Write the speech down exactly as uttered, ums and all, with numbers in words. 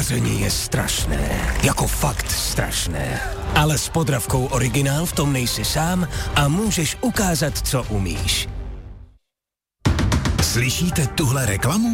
Vaření je strašné, jako fakt strašné. Ale s Podravkou Originál v tom nejsi sám a můžeš ukázat, co umíš. Slyšíte tuhle reklamu?